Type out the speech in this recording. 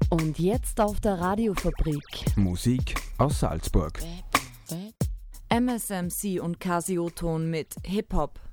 Und jetzt auf der Radiofabrik. Musik aus Salzburg. MSMC und Casio-Ton mit Hip-Hop.